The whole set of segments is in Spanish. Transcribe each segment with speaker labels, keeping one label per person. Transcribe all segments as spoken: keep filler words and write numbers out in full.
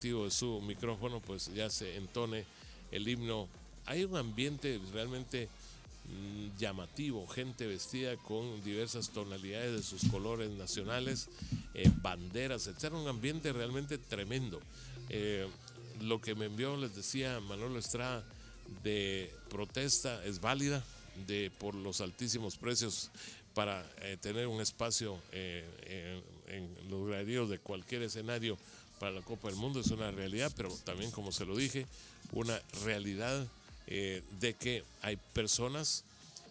Speaker 1: de su micrófono, pues ya se entone el himno. Hay un ambiente realmente mmm, llamativo, gente vestida con diversas tonalidades de sus colores nacionales, eh, banderas, etcétera. Un ambiente realmente tremendo. Eh, lo que me envió, les decía Manolo Estrada, de protesta es válida, de por los altísimos precios para eh, tener un espacio eh, en, en los graderíos de cualquier escenario para la Copa del Mundo. Es una realidad, pero también, como se lo dije, una realidad eh, de que hay personas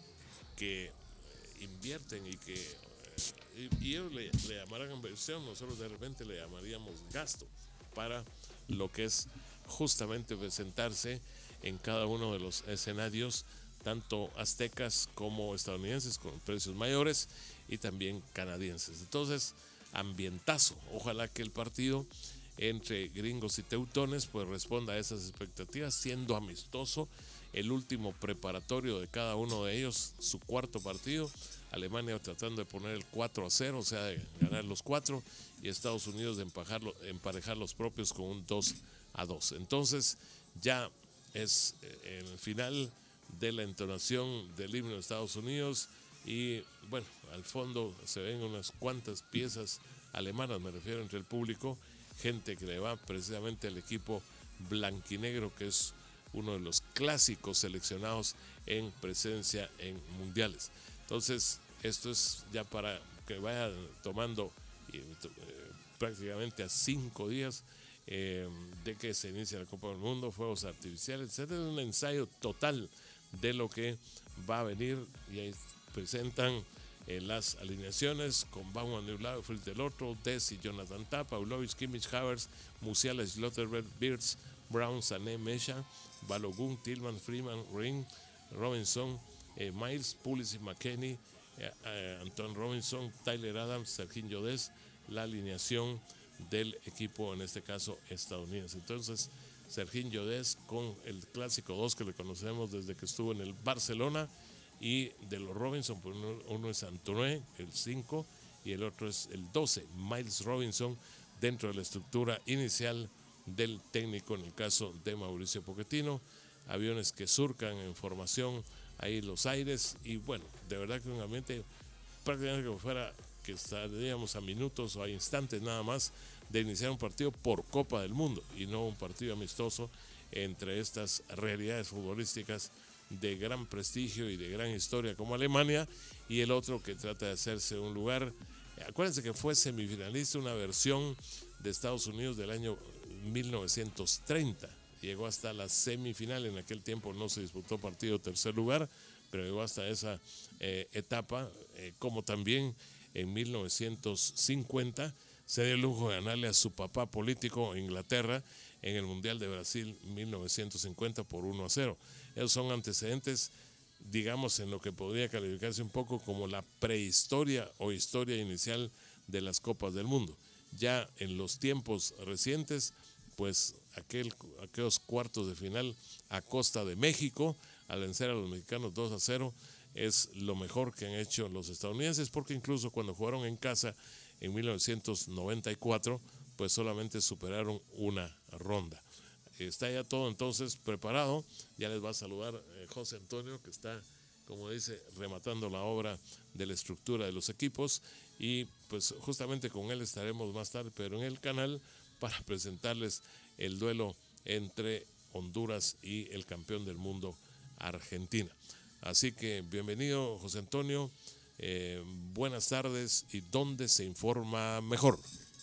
Speaker 1: que invierten y que eh, y, y ellos le, le llamarán inversión, nosotros de repente le llamaríamos gasto para lo que es justamente presentarse en cada uno de los escenarios, tanto aztecas como estadounidenses, con precios mayores, y también canadienses. Entonces, ambientazo. Ojalá que el partido entre gringos y teutones pues responda a esas expectativas, siendo amistoso, el último preparatorio de cada uno de ellos, su cuarto partido. Alemania tratando de poner el cuatro a cero, o sea, de ganar los cuatro, y Estados Unidos de emparejarlo, emparejar los propios con un dos a dos. Entonces, ya es el final de la entonación del himno de Estados Unidos, y bueno, al fondo se ven unas cuantas piezas alemanas, me refiero, entre el público, gente que le va precisamente al equipo blanquinegro, que es uno de los clásicos seleccionados en presencia en mundiales. Entonces, esto es ya para que vaya tomando eh, prácticamente a cinco días eh, de que se inicia la Copa del Mundo, fuegos artificiales, etcétera. Es un ensayo total de lo que va a venir, y ahí presentan eh, las alineaciones con Baumann de un lado, Fritz del otro, Dess y Jonathan Tah, Pavlovich, Kimmich, Havertz, Musiala, Schlotterberg, Wirtz, Brown, Sané, Mesha, Balogun, Tillman, Freeman, Ring, Robinson, eh, Miles, Pulisic, McKennie, eh, eh, Antoine Robinson, Tyler Adams, Serginho Dest, la alineación del equipo, en este caso estadounidense. Entonces, Serginho Dest con el clásico dos que le conocemos desde que estuvo en el Barcelona, y de los Robinson, pues uno, uno es Antoine, el cinco, y el otro es el doce, Miles Robinson, dentro de la estructura inicial del técnico, en el caso de Mauricio Pochettino. Aviones que surcan en formación ahí los aires, y bueno, de verdad que un ambiente prácticamente como fuera que estaríamos a minutos o a instantes nada más de iniciar un partido por Copa del Mundo, y no un partido amistoso entre estas realidades futbolísticas de gran prestigio y de gran historia como Alemania, y el otro que trata de hacerse un lugar. Acuérdense que fue semifinalista, una versión de Estados Unidos del año mil novecientos treinta, llegó hasta la semifinal. En aquel tiempo no se disputó partido de tercer lugar, pero llegó hasta esa eh, etapa, eh, como también en mil novecientos cincuenta se dio el lujo de ganarle a su papá político Inglaterra en el Mundial de Brasil mil novecientos cincuenta por uno a cero. Esos son antecedentes, digamos, en lo que podría calificarse un poco como la prehistoria o historia inicial de las Copas del Mundo. Ya en los tiempos recientes, pues aquel, aquellos cuartos de final a costa de México, al vencer a los mexicanos dos a cero, es lo mejor que han hecho los estadounidenses, porque incluso cuando jugaron en casa en mil novecientos noventa y cuatro, pues solamente superaron una ronda. Está ya todo entonces preparado. Ya les va a saludar eh, José Antonio, que está, como dice, rematando la obra de la estructura de los equipos, y pues justamente con él estaremos más tarde, pero en el canal, para presentarles el duelo entre Honduras y el campeón del mundo, Argentina. Así que bienvenido, José Antonio, eh, buenas tardes. ¿Y dónde se informa mejor?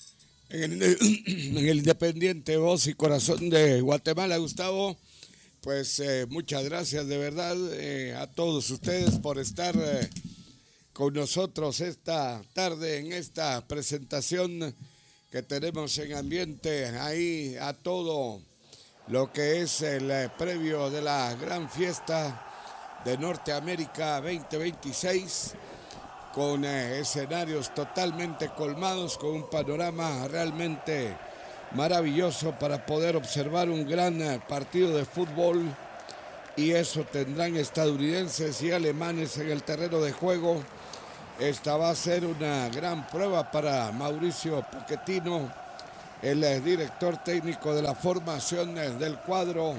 Speaker 2: En el, en el Independiente, voz y corazón de Guatemala, Gustavo. Pues eh, muchas gracias de verdad eh, a todos ustedes por estar eh, con nosotros esta tarde en esta presentación que tenemos en ambiente ahí a todo lo que es el eh, previo de la gran fiesta de Norteamérica veinte veintiséis, con eh, escenarios totalmente colmados, con un panorama realmente maravilloso para poder observar un gran eh, partido de fútbol, y eso tendrán estadounidenses y alemanes en el terreno de juego. Esta va a ser una gran prueba para Mauricio Pochettino, el eh, director técnico de la formación eh, del cuadro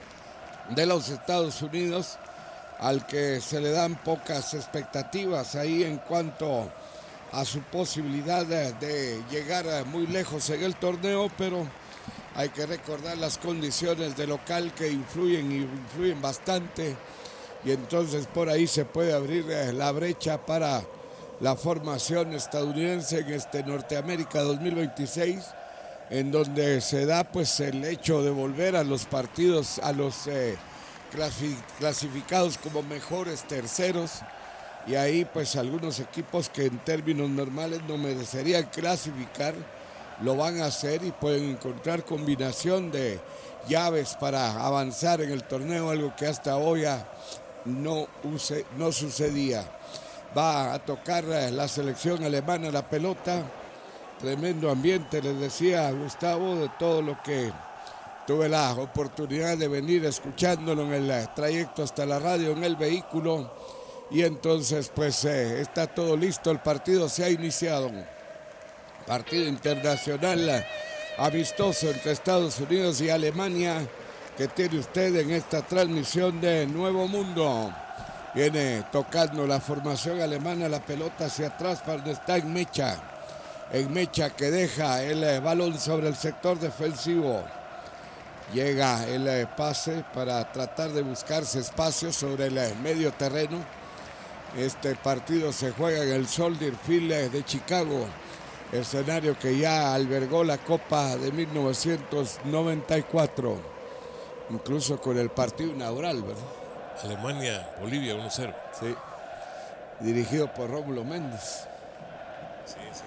Speaker 2: de los Estados Unidos, al que se le dan pocas expectativas ahí en cuanto a su posibilidad de, de llegar muy lejos en el torneo, pero hay que recordar las condiciones de local que influyen y influyen bastante, y entonces por ahí se puede abrir la brecha para la formación estadounidense en este Norteamérica dos mil veintiséis, en donde se da pues el hecho de volver a los partidos, a los eh, clasificados como mejores terceros, y ahí pues algunos equipos que en términos normales no merecerían clasificar lo van a hacer y pueden encontrar combinación de llaves para avanzar en el torneo, algo que hasta hoy no, use, no sucedía. Va a tocar la selección alemana la pelota, tremendo ambiente, les decía Gustavo, de todo lo que tuve la oportunidad de venir escuchándolo en el trayecto hasta la radio, en el vehículo, y entonces pues eh, está todo listo, el partido se ha iniciado. Partido internacional amistoso entre Estados Unidos y Alemania que tiene usted en esta transmisión de Nuevo Mundo. Viene tocando la formación alemana, la pelota hacia atrás para donde está en Mecha. En Mecha que deja el eh, balón sobre el sector defensivo. Llega el eh, pase para tratar de buscarse espacio sobre el eh, medio terreno. Este partido se juega en el Soldier Field eh, de Chicago, escenario que ya albergó la Copa de mil novecientos noventa y cuatro, incluso con el partido inaugural, ¿verdad?
Speaker 1: Alemania, Bolivia uno cero.
Speaker 2: Sí, dirigido por Rómulo Méndez.
Speaker 1: Sí, sí,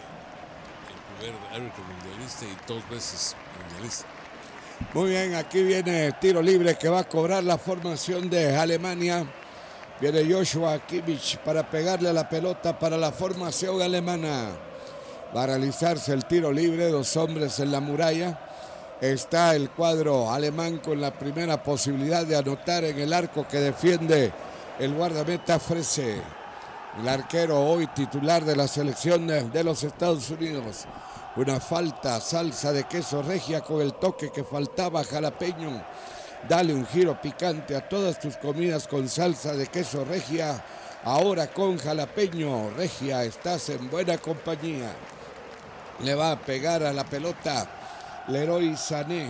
Speaker 1: el primer árbitro mundialista y dos veces mundialista.
Speaker 2: Muy bien, aquí viene el tiro libre que va a cobrar la formación de Alemania. Viene Joshua Kimmich para pegarle a la pelota para la formación alemana. Va a realizarse el tiro libre, dos hombres en la muralla. Está el cuadro alemán con la primera posibilidad de anotar en el arco que defiende el guardameta Frese, el arquero hoy titular de la selección de los Estados Unidos. Una falta, salsa de queso regia con el toque que faltaba, jalapeño. Dale un giro picante a todas tus comidas con salsa de queso regia. Ahora con jalapeño regia estás en buena compañía. Le va a pegar a la pelota Leroy Sané,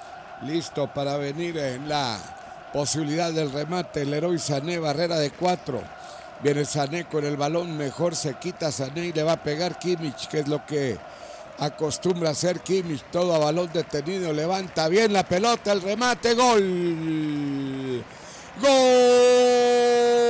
Speaker 2: listo para venir en la posibilidad del remate. Leroy Sané, barrera de cuatro. Viene Sané con el balón, mejor se quita Sané y le va a pegar Kimmich, que es lo que acostumbra hacer Kimmich, todo a balón detenido. Levanta bien la pelota, el remate, gol. ¡Gol!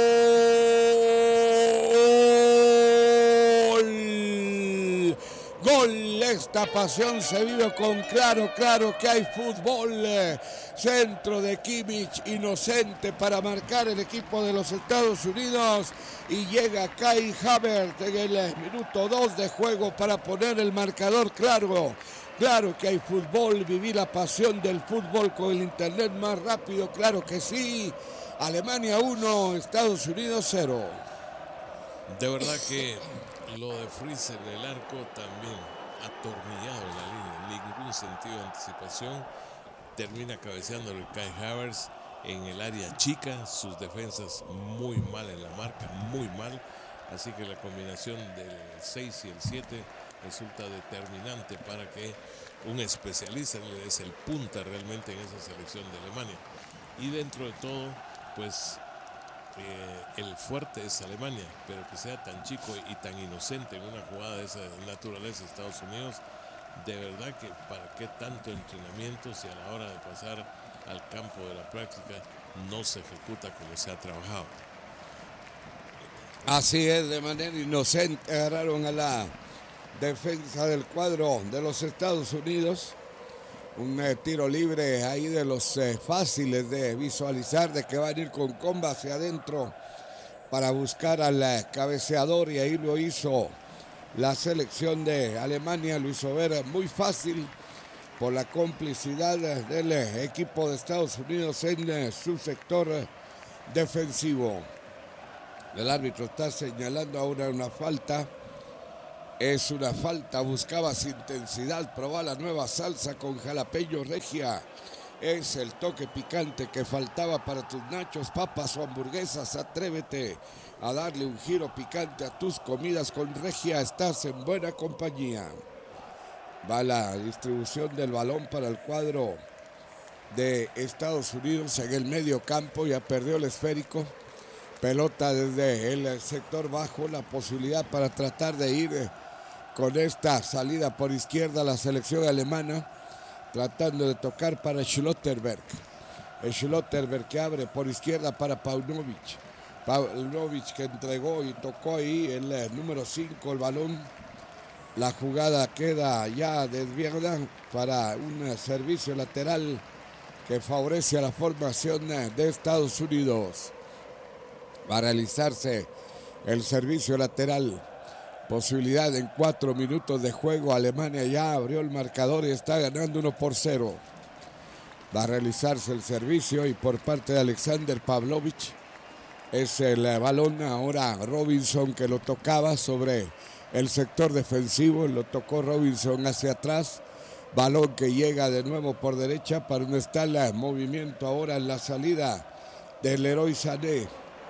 Speaker 2: Gol, esta pasión se vive con claro, claro que hay fútbol. Centro de Kimmich, inocente para marcar el equipo de los Estados Unidos. Y llega Kai Havertz en el minuto dos de juego para poner el marcador claro. Claro que hay fútbol, vivir la pasión del fútbol con el internet más rápido, claro que sí. Alemania uno, Estados Unidos cero.
Speaker 1: De verdad que lo de Frese en el arco también atornillado en la línea, ningún sentido de anticipación. Termina cabeceándole Kai Havertz en el área chica, sus defensas muy mal en la marca, muy mal. Así que la combinación del seis y el siete resulta determinante para que un especialista es el punta realmente en esa selección de Alemania. Y dentro de todo, pues eh, el fuerte es Alemania, pero que sea tan chico y tan inocente en una jugada de esa naturaleza de Estados Unidos, de verdad que para qué tanto entrenamiento si a la hora de pasar al campo de la práctica no se ejecuta como se ha trabajado.
Speaker 2: Así es, de manera inocente agarraron a la defensa del cuadro de los Estados Unidos. Un eh, tiro libre ahí de los eh, fáciles de visualizar, de que van a ir con comba hacia adentro para buscar al eh, cabeceador, y ahí lo hizo la selección de Alemania, lo hizo ver muy fácil por la complicidad del eh, equipo de Estados Unidos en eh, su sector eh, defensivo. El árbitro está señalando ahora una falta Es una falta, buscabas intensidad, probá la nueva salsa con jalapeño regia. Es el toque picante que faltaba para tus nachos, papas o hamburguesas. Atrévete a darle un giro picante a tus comidas con regia. Estás en buena compañía. Va la distribución del balón para el cuadro de Estados Unidos en el medio campo. Ya perdió el esférico. Pelota desde el sector bajo. La posibilidad para tratar de ir con esta salida por izquierda la selección alemana, tratando de tocar para Schlotterberg. Schlotterberg que abre por izquierda para Paunovic. Paunovic que entregó y tocó ahí el eh, número cinco el balón. La jugada queda ya desviada para un eh, servicio lateral que favorece a la formación eh, de Estados Unidos. Va a realizarse el servicio lateral. Posibilidad en cuatro minutos de juego. Alemania ya abrió el marcador y está ganando uno por cero. Va a realizarse el servicio y por parte de Alexander Pavlovich es el balón ahora Robinson que lo tocaba sobre el sector defensivo. Lo tocó Robinson hacia atrás. Balón que llega de nuevo por derecha para donde está el movimiento ahora en la salida del Leroy Sané.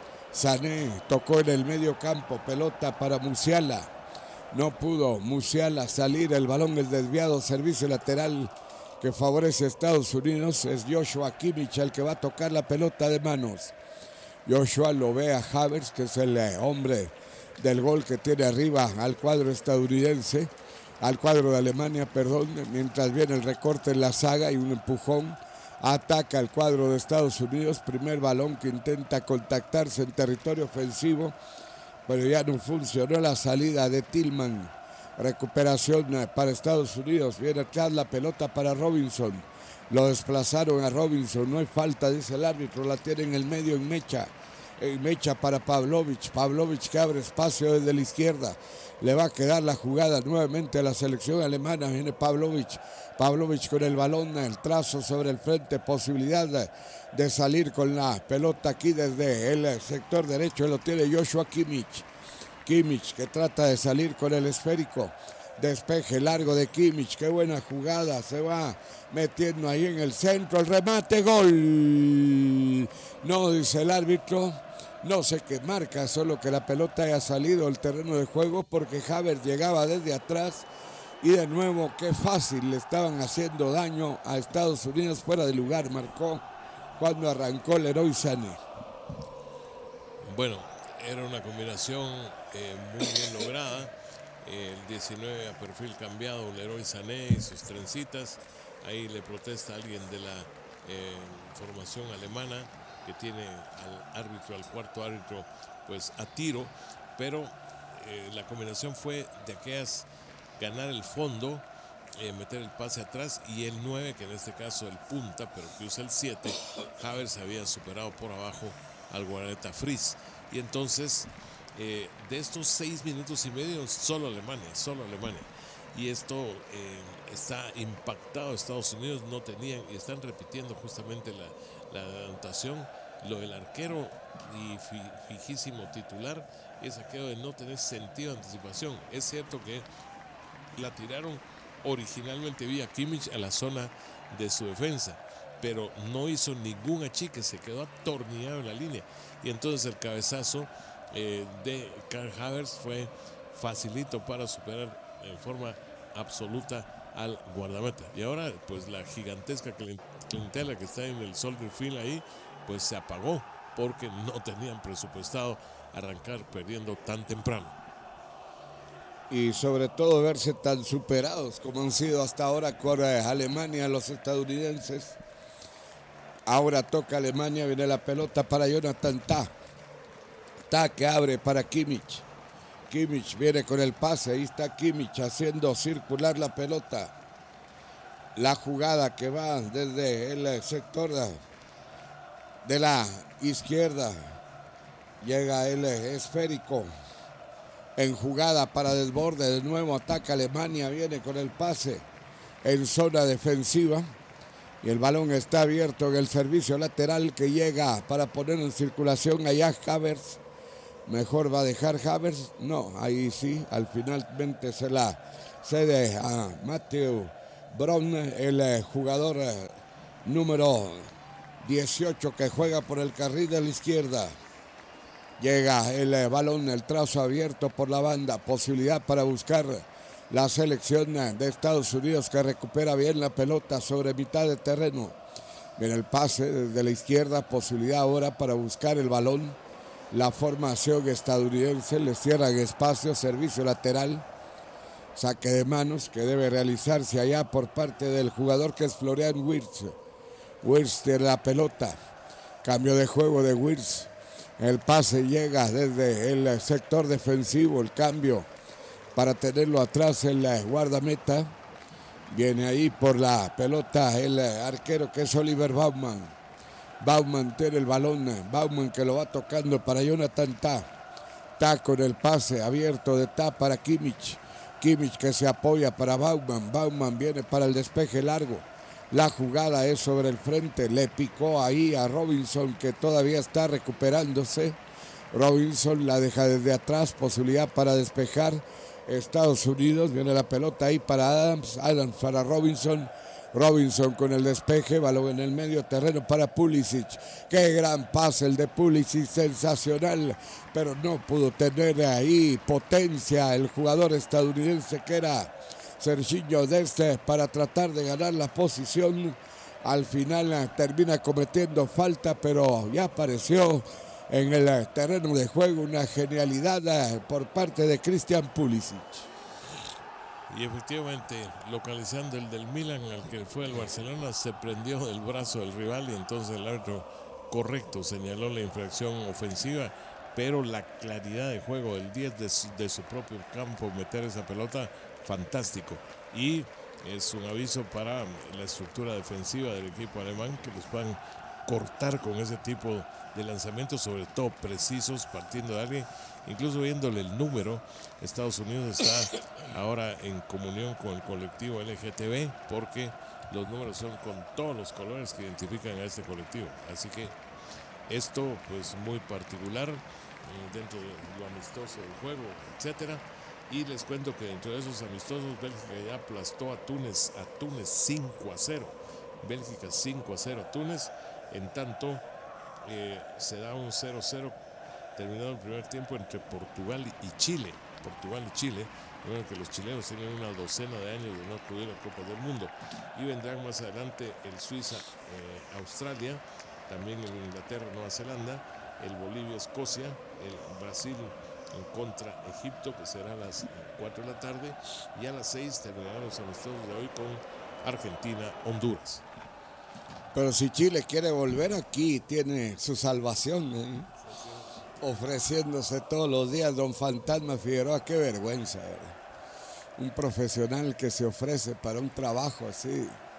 Speaker 2: Sané tocó en el medio campo, pelota para Musiala. No pudo Musiala salir, el balón es desviado, servicio lateral que favorece a Estados Unidos. Es Joshua Kimmich el que va a tocar la pelota de manos. Joshua lo ve a Havertz, que es el hombre del gol que tiene arriba al cuadro estadounidense, al cuadro de Alemania, perdón, mientras viene el recorte en la saga y un empujón. Ataca el cuadro de Estados Unidos, primer balón que intenta contactarse en territorio ofensivo, pero ya no funcionó la salida de Tillman. Recuperación para Estados Unidos, viene atrás la pelota para Robinson. Lo desplazaron a Robinson, no hay falta, dice el árbitro, la tiene en el medio en mecha. En mecha para Pavlovich, Pavlovich que abre espacio desde la izquierda. Le va a quedar la jugada nuevamente a la selección alemana. Viene Pavlovich. Pavlovich con el balón, el trazo sobre el frente. Posibilidad de, de salir con la pelota aquí desde el sector derecho. Lo tiene Joshua Kimmich. Kimmich que trata de salir con el esférico. Despeje largo de Kimmich. Qué buena jugada. Se va metiendo ahí en el centro. El remate. Gol. No, dice el árbitro. No sé qué marca, solo que la pelota haya salido del terreno de juego porque Havertz llegaba desde atrás y de nuevo qué fácil le estaban haciendo daño a Estados Unidos. Fuera de lugar marcó cuando arrancó el Leroy Sané.
Speaker 1: Bueno, era una combinación eh, muy bien lograda. El diecinueve a perfil cambiado, Leroy Sané y sus trencitas. Ahí le protesta a alguien de la eh, formación alemana, que tiene al árbitro, al cuarto árbitro, pues a tiro, pero eh, la combinación fue de aquellas, ganar el fondo, eh, meter el pase atrás, y el nueve, que en este caso el punta, pero que usa el siete, Havertz había superado por abajo al guardameta Fries, y entonces eh, de estos seis minutos y medio, solo Alemania, solo Alemania, y esto eh, está impactado. Estados Unidos no tenían, y están repitiendo justamente la la anotación. Lo del arquero y fijísimo titular es aquello de no tener sentido de anticipación. Es cierto que la tiraron originalmente vía Kimmich a la zona de su defensa, pero no hizo ningún achique, se quedó atornillado en la línea, y entonces el cabezazo eh, de Kai Havertz fue facilito para superar en forma absoluta al guardameta. Y ahora pues la gigantesca clientela que está en el Soldier Field ahí pues se apagó porque no tenían presupuestado arrancar perdiendo tan temprano.
Speaker 2: Y sobre todo verse tan superados como han sido hasta ahora con Alemania, los estadounidenses. Ahora toca Alemania, viene la pelota para Jonathan Tah. Tah que abre para Kimmich. Kimmich viene con el pase, ahí está Kimmich haciendo circular la pelota. La jugada que va desde el sector de la izquierda. Llega el esférico en jugada para desborde. De nuevo ataca Alemania, viene con el pase en zona defensiva. Y el balón está abierto en el servicio lateral que llega para poner en circulación a Jack Havertz. Mejor va a dejar Havertz. No, ahí sí, al finalmente se la cede a Matthew Brown, el eh, jugador eh, número dieciocho que juega por el carril de la izquierda. Llega el eh, balón, el trazo abierto por la banda. Posibilidad para buscar la selección de Estados Unidos que recupera bien la pelota sobre mitad de terreno. Viene el pase desde la izquierda. Posibilidad ahora para buscar el balón. La formación estadounidense le cierran espacio, servicio lateral. Saque de manos que debe realizarse allá por parte del jugador que es Florian Wirtz. Wirtz tiene la pelota. Cambio de juego de Wirtz. El pase llega desde el sector defensivo. El cambio para tenerlo atrás el guardameta. Viene ahí por la pelota el arquero que es Oliver Baumann. Baumann tiene el balón. Baumann que lo va tocando para Jonathan Tah. Tah con el pase abierto de Tah para Kimmich. Kimmich que se apoya para Baumann. Baumann viene para el despeje largo. La jugada es sobre el frente. Le picó ahí a Robinson que todavía está recuperándose. Robinson la deja desde atrás. Posibilidad para despejar. Estados Unidos. Viene la pelota ahí para Adams. Adams para Robinson. Robinson con el despeje, balón en el medio terreno para Pulisic. Qué gran pase el de Pulisic, sensacional, pero no pudo tener ahí potencia el jugador estadounidense que era Serginho Deste para tratar de ganar la posición. Al final termina cometiendo falta, pero ya apareció en el terreno de juego una genialidad por parte de Christian Pulisic.
Speaker 1: Y efectivamente, localizando el del Milan, al que fue el Barcelona, se prendió del brazo del rival y entonces el árbitro correcto señaló la infracción ofensiva, pero la claridad de juego del diez de su, de su propio campo, meter esa pelota, fantástico. Y es un aviso para la estructura defensiva del equipo alemán que los puedan cortar con ese tipo de lanzamientos, sobre todo precisos, partiendo de alguien. Incluso viéndole el número, Estados Unidos está ahora en comunión con el colectivo L G T B porque los números son con todos los colores que identifican a este colectivo. Así que esto pues muy particular eh, dentro de lo amistoso del juego, etcétera. Y les cuento que dentro de esos amistosos Bélgica ya aplastó a Túnez, a Túnez cinco a cero. Bélgica cinco a cero a Túnez. En tanto eh, se da un cero cero terminado el primer tiempo entre Portugal y Chile. Portugal y Chile, bueno, que los chilenos tienen una docena de años de no acudir a Copa del Mundo. Y vendrán más adelante el Suiza-Australia, eh, también el Inglaterra-Nueva Zelanda, el Bolivia-Escocia, el Brasil en contra Egipto, que será a las cuatro de la tarde, y a las seis terminarán los amistosos de hoy con Argentina-Honduras.
Speaker 2: Pero si Chile quiere volver aquí, tiene su salvación, ¿eh? Ofreciéndose todos los días don Fantasma Figueroa, qué vergüenza, ¿verdad? Un profesional que se ofrece para un trabajo así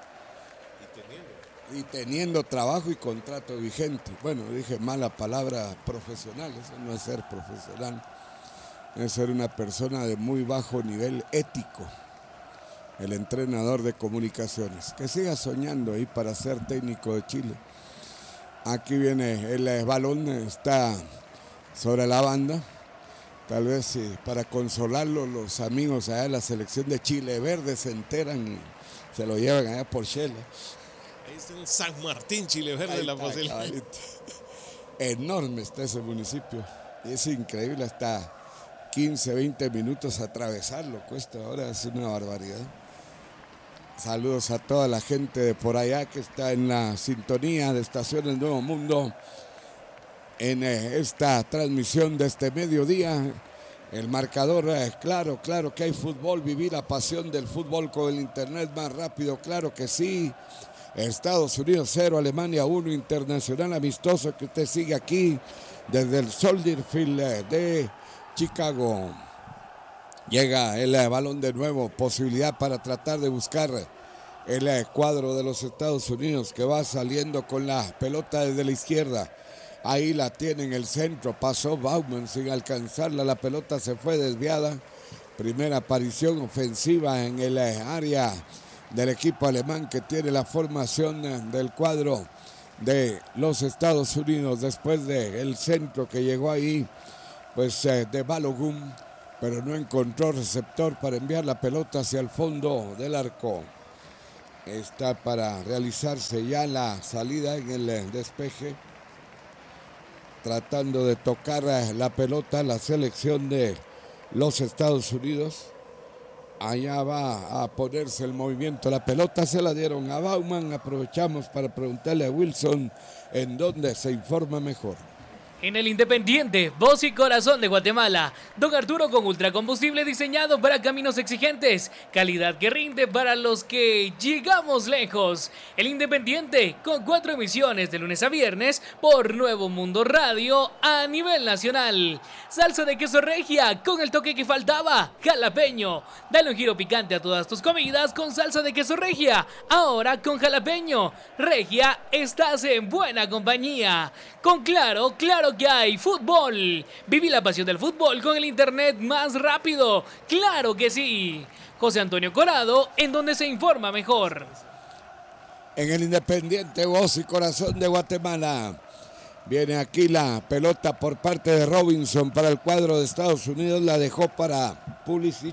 Speaker 2: y teniendo, y teniendo trabajo y contrato vigente. Bueno, dije mala palabra, profesional, eso no es ser profesional, es ser una persona de muy bajo nivel ético. El entrenador de comunicaciones, que siga soñando ahí para ser técnico de Chile. Aquí viene el balón, está sobre la banda, tal vez sí, para consolarlo los amigos allá de la selección de Chile Verde se enteran y se lo llevan allá por Shela.
Speaker 1: Ahí está en San Martín, Chile Verde, ahí la está, posibilidad.
Speaker 2: Enorme está ese municipio, es increíble, hasta quince, veinte minutos atravesarlo cuesta, ahora es una barbaridad. Saludos a toda la gente de por allá que está en la sintonía de Estaciones Nuevo Mundo en esta transmisión de este mediodía. El marcador es claro, claro que hay fútbol, vivir la pasión del fútbol con el internet más rápido, claro que sí. Estados Unidos cero, Alemania uno, internacional amistoso que usted sigue aquí desde el Soldier Field de Chicago. Llega el balón de nuevo, posibilidad para tratar de buscar el cuadro de los Estados Unidos que va saliendo con la pelota desde la izquierda. Ahí la tiene en el centro, pasó Baumann sin alcanzarla, la pelota se fue desviada. Primera aparición ofensiva en el área del equipo alemán que tiene la formación del cuadro de los Estados Unidos después del centro que llegó ahí pues eh, de Balogun, pero no encontró receptor para enviar la pelota hacia el fondo del arco. Está para realizarse ya la salida en el eh, despeje, tratando de tocar eh, la pelota la selección de los Estados Unidos. Allá va a ponerse el movimiento. La pelota se la dieron a Bauman. Aprovechamos para preguntarle a Wilson en dónde se informa mejor.
Speaker 3: En el Independiente, voz y corazón de Guatemala, Don Arturo con ultracombustible diseñado para caminos exigentes, calidad que rinde para los que llegamos lejos. El Independiente, con cuatro emisiones de lunes a viernes por Nuevo Mundo Radio a nivel nacional. Salsa de queso regia con el toque que faltaba, jalapeño. Dale un giro picante a todas tus comidas con salsa de queso regia, ahora con jalapeño. Regia, estás en buena compañía. Con Claro, claro que hay fútbol. Viví la pasión del fútbol con el internet más rápido. ¡Claro que sí! José Antonio Corado, en donde se informa mejor.
Speaker 2: En el Independiente, voz y corazón de Guatemala. Viene aquí la pelota por parte de Robinson para el cuadro de Estados Unidos. La dejó para Pulisic.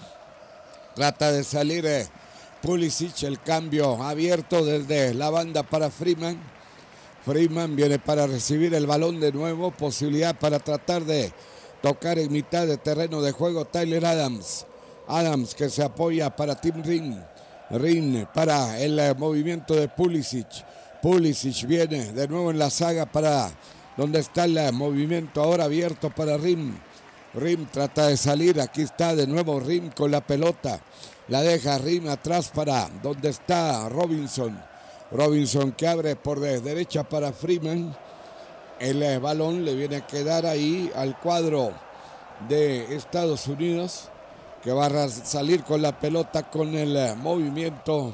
Speaker 2: Trata de salir eh, Pulisic. El cambio abierto desde la banda para Freeman. Freeman viene para recibir el balón de nuevo. Posibilidad para tratar de tocar en mitad de terreno de juego Tyler Adams. Adams que se apoya para Tim Ring. Ring para el eh, movimiento de Pulisic. Pulisic viene de nuevo en la saga para donde está el eh, movimiento ahora abierto para Rim. Rim trata de salir. Aquí está de nuevo Rim con la pelota. La deja Rim atrás para donde está Robinson. Robinson que abre por de derecha para Freeman. El eh, balón le viene a quedar ahí al cuadro de Estados Unidos, que va a salir con la pelota con el eh, movimiento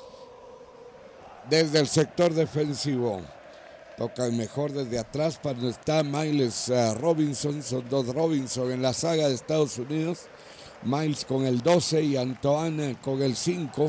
Speaker 2: desde el sector defensivo. Toca mejor desde atrás para donde está Miles uh, Robinson. Son dos Robinson en la saga de Estados Unidos. Miles con el doce y Antoine con el cinco.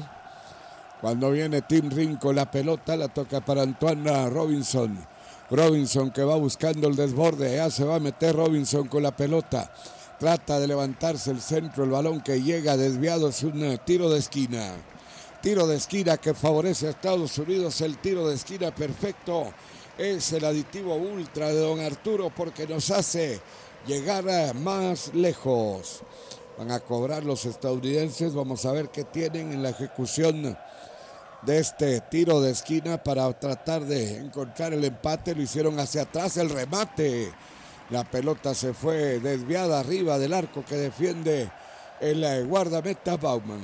Speaker 2: Cuando viene Tim Ring con la pelota, la toca para Antoine Robinson. Robinson que va buscando el desborde. Ya se va a meter Robinson con la pelota. Trata de levantarse el centro. El balón que llega desviado es un uh, tiro de esquina. Tiro de esquina que favorece a Estados Unidos. El tiro de esquina perfecto es el aditivo ultra de Don Arturo porque nos hace llegar a más lejos. Van a cobrar los estadounidenses. Vamos a ver qué tienen en la ejecución de este tiro de esquina para tratar de encontrar el empate. Lo hicieron hacia atrás, el remate. La pelota se fue desviada arriba del arco que defiende el guardameta Bauman.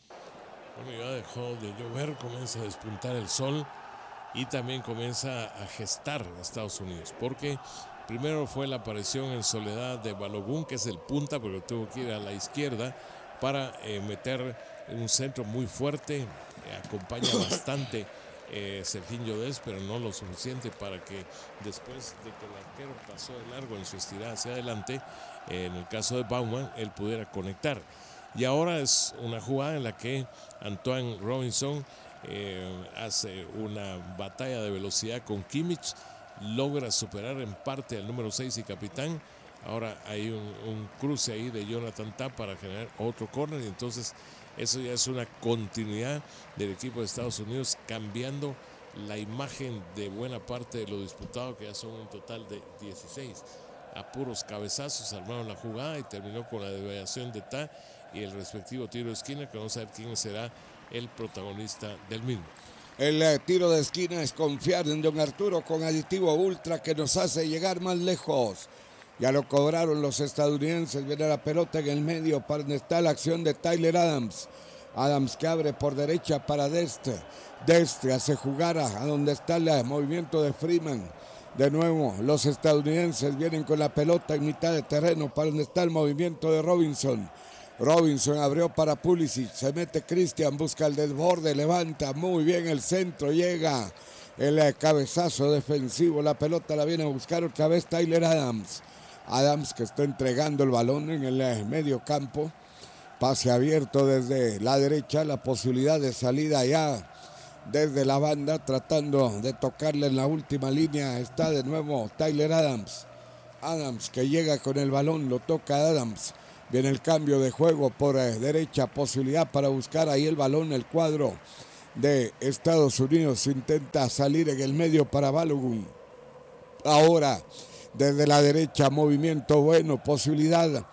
Speaker 1: Bueno, ya dejó de llover, comienza a despuntar el sol y también comienza a gestar a Estados Unidos, porque primero fue la aparición en soledad de Balogun, que es el punta, pero tuvo que ir a la izquierda para eh, meter un centro muy fuerte. Eh, acompaña bastante eh, Serginho Dest, pero no lo suficiente para que después de que el arquero pasó de largo en su estirada hacia adelante, eh, en el caso de Bauman, él pudiera conectar. Y ahora es una jugada en la que Antoine Robinson eh, hace una batalla de velocidad con Kimmich, logra superar en parte al número seis y capitán. Ahora hay un, un cruce ahí de Jonathan Tah para generar otro córner, y entonces eso ya es una continuidad del equipo de Estados Unidos, cambiando la imagen de buena parte de lo disputado, que ya son un total de dieciséis. A puros cabezazos armaron la jugada y terminó con la desviación de Tah y el respectivo tiro de esquina, que vamos a ver quién será el protagonista del mismo.
Speaker 2: El eh, tiro de esquina es confiar en Don Arturo con aditivo ultra que nos hace llegar más lejos. Ya lo cobraron los estadounidenses. Viene la pelota en el medio para donde está la acción de Tyler Adams. Adams que abre por derecha para Dest. Dest hace jugar a, a donde está el movimiento de Freeman. De nuevo los estadounidenses vienen con la pelota en mitad de terreno para donde está el movimiento de Robinson. Robinson abrió para Pulisic, se mete Cristian, busca el desborde, levanta muy bien el centro, llega el cabezazo defensivo, la pelota la viene a buscar otra vez Tyler Adams. Adams que está entregando el balón en el medio campo, pase abierto desde la derecha, la posibilidad de salida ya desde la banda, tratando de tocarle en la última línea, está de nuevo Tyler Adams. Adams que llega con el balón, lo toca Adams. Viene el cambio de juego por eh, derecha, posibilidad para buscar ahí el balón, el cuadro de Estados Unidos. Intenta salir en el medio para Balogun. Ahora desde la derecha, movimiento bueno, posibilidad.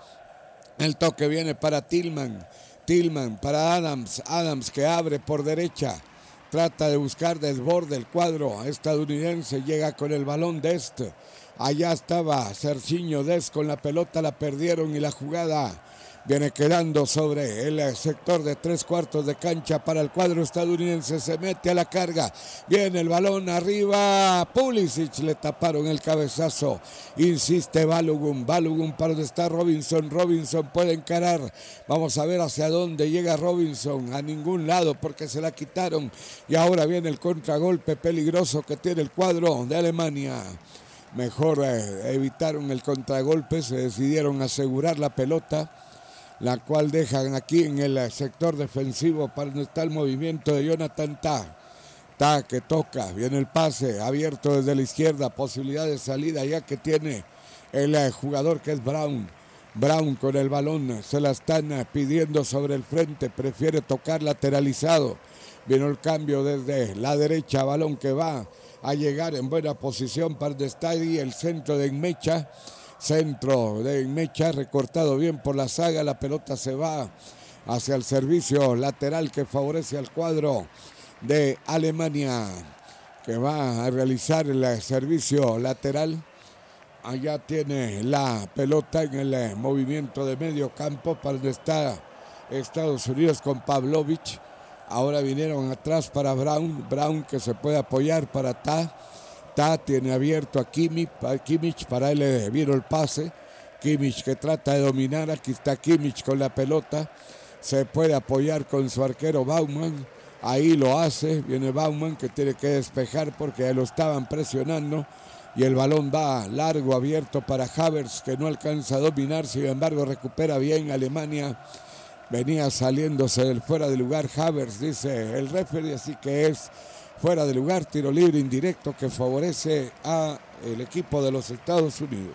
Speaker 2: El toque viene para Tillman. Tillman para Adams. Adams que abre por derecha. Trata de buscar desborde el cuadro estadounidense. Llega con el balón Dest. Allá estaba Serginho Dest con la pelota. La perdieron y la jugada viene quedando sobre el sector de tres cuartos de cancha para el cuadro estadounidense. Se mete a la carga. Viene el balón arriba. Pulisic, le taparon el cabezazo. Insiste Balogun. Balogun para donde está Robinson. Robinson puede encarar. Vamos a ver hacia dónde llega Robinson. A ningún lado porque se la quitaron. Y ahora viene el contragolpe peligroso que tiene el cuadro de Alemania. Mejor eh, evitaron el contragolpe. Se decidieron asegurar la pelota, la cual dejan aquí en el sector defensivo para donde está el movimiento de Jonathan Tah. Tah que toca, viene el pase abierto desde la izquierda, posibilidad de salida ya que tiene el jugador que es Brown. Brown con el balón, se la están pidiendo sobre el frente, prefiere tocar lateralizado. Viene el cambio desde la derecha, balón que va a llegar en buena posición para donde está ahí el centro de Enmecha. Centro de Mecha, recortado bien por la saga, la pelota se va hacia el servicio lateral que favorece al cuadro de Alemania, que va a realizar el servicio lateral. Allá tiene la pelota en el movimiento de medio campo para donde está Estados Unidos con Pavlovic. Ahora vinieron atrás para Brown, Brown que se puede apoyar para Tah. Tah tiene abierto a Kimmich, Kimmich para él le vino el pase. Kimmich que trata de dominar, aquí está Kimmich con la pelota. Se puede apoyar con su arquero Baumann, ahí lo hace. Viene Baumann que tiene que despejar porque lo estaban presionando. Y el balón va largo, abierto para Havertz que no alcanza a dominar, sin embargo recupera bien Alemania. Venía saliéndose del fuera de lugar Havertz, dice el referee, así que es fuera de lugar, tiro libre indirecto que favorece al equipo de los Estados Unidos.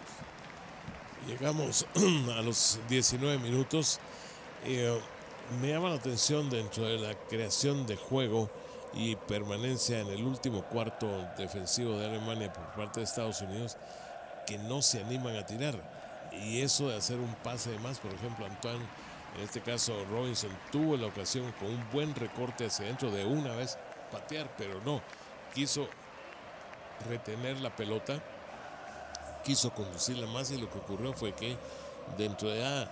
Speaker 1: Llegamos a los diecinueve minutos. Eh, me llama la atención dentro de la creación de juego y permanencia en el último cuarto defensivo de Alemania por parte de Estados Unidos, que no se animan a tirar. Y eso de hacer un pase de más, por ejemplo, Antoine, en este caso Robinson, tuvo la ocasión con un buen recorte hacia adentro de una vez patear, pero no, quiso retener la pelota, quiso conducirla más y lo que ocurrió fue que dentro de ah,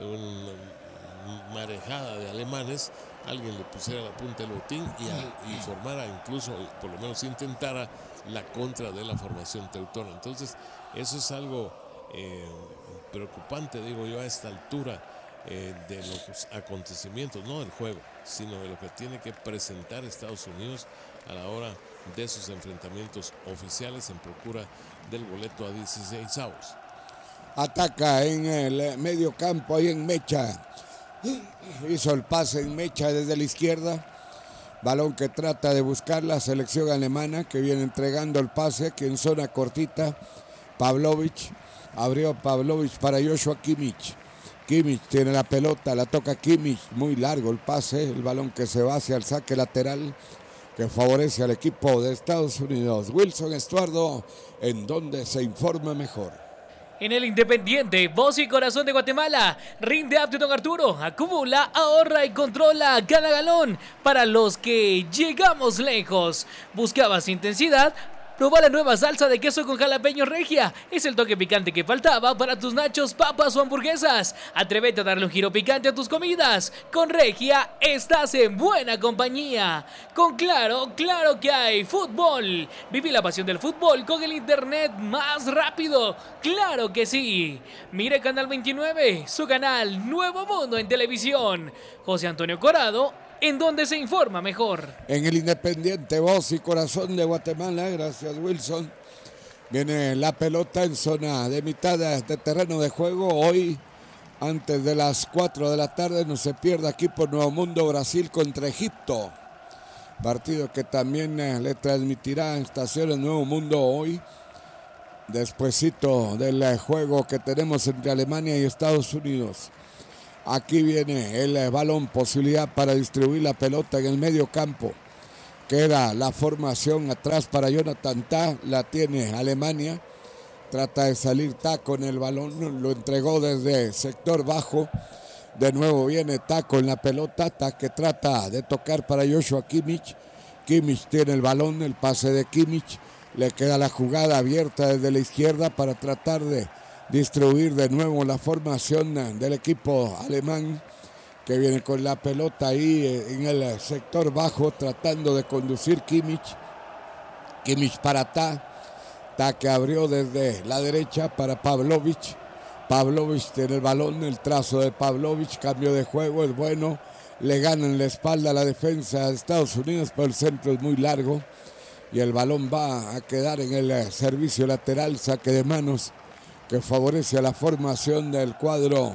Speaker 1: una marejada de alemanes, alguien le pusiera la punta del botín y, a, y formara incluso, por lo menos intentara la contra de la formación teutona. Entonces eso es algo eh, preocupante, digo yo, a esta altura eh, de los acontecimientos, no del juego, sino de lo que tiene que presentar Estados Unidos a la hora de sus enfrentamientos oficiales en procura del boleto a dieciséis avos.
Speaker 2: Ataca en el medio campo, ahí en Mecha. Hizo el pase en Mecha desde la izquierda. Balón que trata de buscar la selección alemana, que viene entregando el pase aquí en zona cortita. Pavlovic, abrió Pavlovic para Joshua Kimmich. Kimmich tiene la pelota, la toca Kimmich, muy largo el pase, el balón que se va hacia el saque lateral que favorece al equipo de Estados Unidos. Wilson Estuardo, en donde se informa mejor.
Speaker 3: En el Independiente, voz y corazón de Guatemala, rinde apto Don Arturo, acumula, ahorra y controla cada galón. Para los que llegamos lejos, buscabas intensidad, prueba la nueva salsa de queso con jalapeño Regia. Es el toque picante que faltaba para tus nachos, papas o hamburguesas. Atrévete a darle un giro picante a tus comidas. Con Regia estás en buena compañía. Con Claro, claro que hay fútbol. Viví la pasión del fútbol con el internet más rápido. Claro que sí. Mire Canal veintinueve, su canal Nuevo Mundo en televisión. José Antonio Corado, en donde se informa mejor.
Speaker 2: En el Independiente, voz y corazón de Guatemala, gracias Wilson. Viene la pelota en zona de mitad de, de terreno de juego. Hoy, antes de las cuatro de la tarde, no se pierda aquí por Nuevo Mundo, Brasil contra Egipto. Partido que también eh, le transmitirá en Estaciones Nuevo Mundo hoy. despuesito del juego que tenemos entre Alemania y Estados Unidos. Aquí viene el balón, posibilidad para distribuir la pelota en el medio campo. Queda la formación atrás para Jonathan Tah, la tiene Alemania. Trata de salir Tah con el balón, lo entregó desde sector bajo. De nuevo viene Tah con la pelota, Tah que trata de tocar para Joshua Kimmich. Kimmich tiene el balón, el pase de Kimmich. Le queda la jugada abierta desde la izquierda para tratar de distribuir de nuevo la formación del equipo alemán, que viene con la pelota ahí en el sector bajo tratando de conducir Kimmich. Kimmich para Tah. Tah que abrió desde la derecha para Pavlovic. Pavlovic tiene el balón, el trazo de Pavlovic, cambio de juego, es bueno. Le gana en la espalda a la defensa de Estados Unidos, pero el centro es muy largo. Y el balón va a quedar en el servicio lateral, saque de manos, que favorece a la formación del cuadro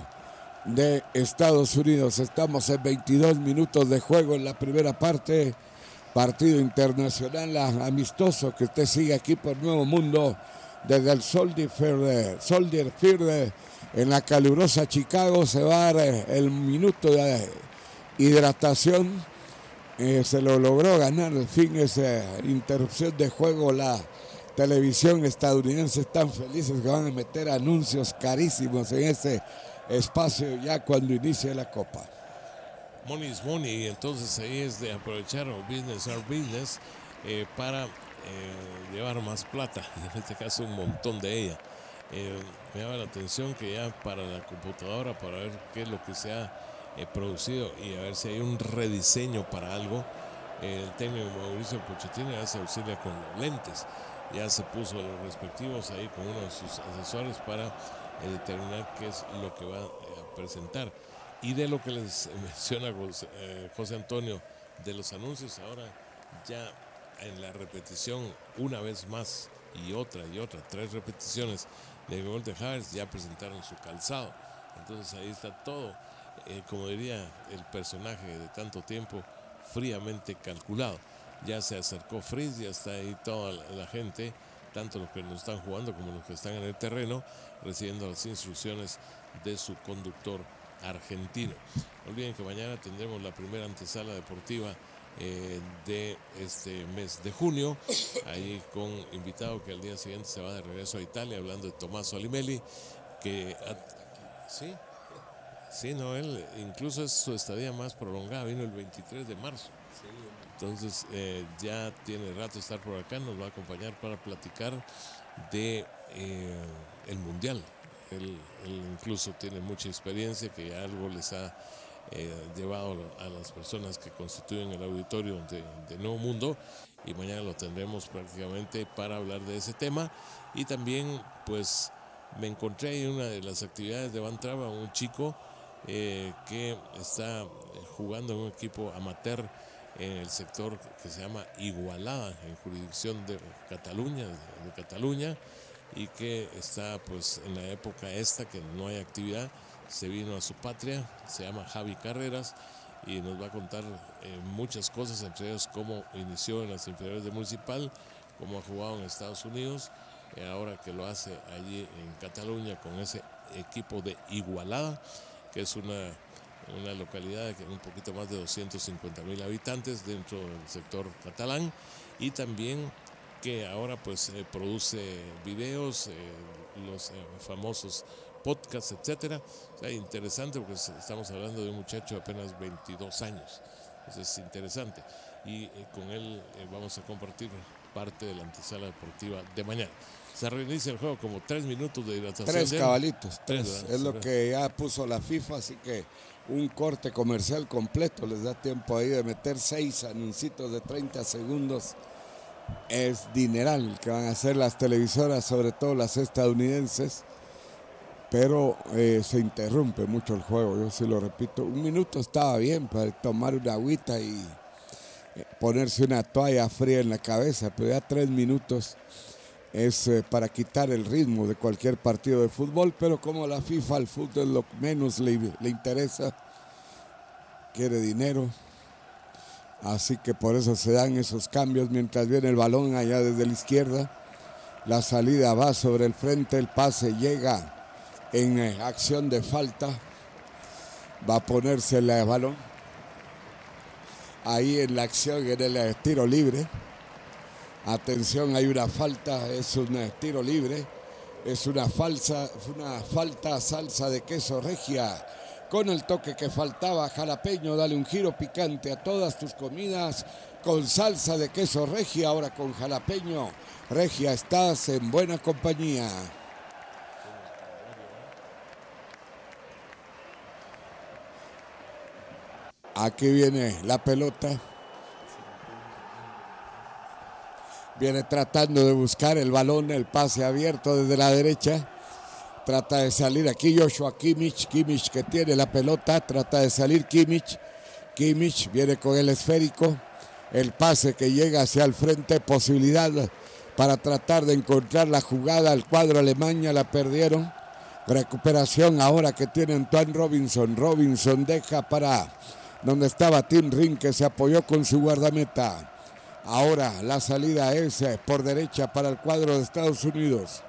Speaker 2: de Estados Unidos. Estamos en veintidós minutos de juego en la primera parte. Partido internacional amistoso que usted sigue aquí por Nuevo Mundo desde el Soldier Field, Soldier Field en la calurosa Chicago. Se va a dar el minuto de hidratación. Eh, se lo logró ganar al fin esa interrupción de juego. La televisión estadounidense están felices que van a meter anuncios carísimos en ese espacio ya cuando inicie la Copa.
Speaker 1: Money is money, y entonces ahí es de aprovechar o business or business eh, para eh, llevar más plata, en este caso un montón de ella. Eh, me llama la atención que ya para la computadora, para ver qué es lo que se ha eh, producido y a ver si hay un rediseño para algo, eh, el técnico Mauricio Pochettino ya se auxilia con lentes. Ya se puso los respectivos ahí con uno de sus asesores para eh, determinar qué es lo que va a presentar. Y de lo que les menciona José, eh, José Antonio, de los anuncios, ahora ya en la repetición una vez más y otra y otra, tres repeticiones de gol de Havertz, ya presentaron su calzado. Entonces ahí está todo, eh, como diría el personaje de tanto tiempo, fríamente calculado. Ya se acercó Fritz, ya está ahí toda la, la gente, tanto los que nos están jugando como los que están en el terreno, recibiendo las instrucciones de su conductor argentino. No olviden que mañana tendremos la primera antesala deportiva eh, de este mes de junio, ahí con invitado que al día siguiente se va de regreso a Italia, hablando de Tommaso Alimelli, que a, sí, sí, no, él incluso es su estadía más prolongada, vino el veintitrés de marzo. Entonces eh, ya tiene rato de estar por acá, nos va a acompañar para platicar de eh, el Mundial. Él, él incluso tiene mucha experiencia, que algo les ha eh, llevado a las personas que constituyen el auditorio de, de Nuevo Mundo, y mañana lo tendremos prácticamente para hablar de ese tema. Y también pues me encontré en una de las actividades de Van Traba un chico eh, que está jugando en un equipo amateur en el sector que se llama Igualada, en jurisdicción de Cataluña, de Cataluña, y que está pues en la época esta que no hay actividad, se vino a su patria, se llama Javi Carreras y nos va a contar eh, muchas cosas, entre ellos cómo inició en las inferiores de Municipal, cómo ha jugado en Estados Unidos, eh, ahora que lo hace allí en Cataluña con ese equipo de Igualada, que es una, una localidad de un poquito más de doscientos cincuenta mil habitantes dentro del sector catalán, y también que ahora pues eh, produce videos, eh, los eh, famosos podcasts, etcétera. O sea, interesante porque estamos hablando de un muchacho de apenas veintidós años. Entonces es interesante. Y eh, con él eh, vamos a compartir parte de la antesala deportiva de mañana. Se reinicia el juego como tres minutos de hidratación.
Speaker 2: Tres
Speaker 1: de
Speaker 2: cabalitos, tres.
Speaker 1: tres
Speaker 2: es lo que ya puso la FIFA, así que un corte comercial completo. Les da tiempo ahí de meter seis anuncios de treinta segundos. Es dineral que van a hacer las televisoras, sobre todo las estadounidenses, pero eh, se interrumpe mucho el juego. Yo sí lo repito, un minuto estaba bien para tomar una agüita y eh, ponerse una toalla fría en la cabeza, pero ya tres minutos es eh, para quitar el ritmo de cualquier partido de fútbol. Pero como la FIFA al fútbol es lo que menos le, le interesa, quiere dinero. Así que por eso se dan esos cambios mientras viene el balón allá desde la izquierda. La salida va sobre el frente, el pase llega en eh, acción de falta. Va a ponerse el balón ahí en la acción, en el eh, tiro libre. Atención, hay una falta, es un eh, tiro libre. Es una, falsa, una falta salsa de queso regia. Con el toque que faltaba, jalapeño, dale un giro picante a todas tus comidas con salsa de queso regia, ahora con jalapeño. Regia, estás en buena compañía. Aquí viene la pelota. Viene tratando de buscar el balón, el pase abierto desde la derecha. Trata de salir aquí Joshua Kimmich. Kimmich que tiene la pelota. Trata de salir Kimmich. Kimmich viene con el esférico. El pase que llega hacia el frente. Posibilidad para tratar de encontrar la jugada. El cuadro Alemania la perdieron. Recuperación ahora que tiene Antoine Robinson. Robinson deja para donde estaba Tim Ring, que se apoyó con su guardameta. Ahora la salida es por derecha para el cuadro de Estados Unidos.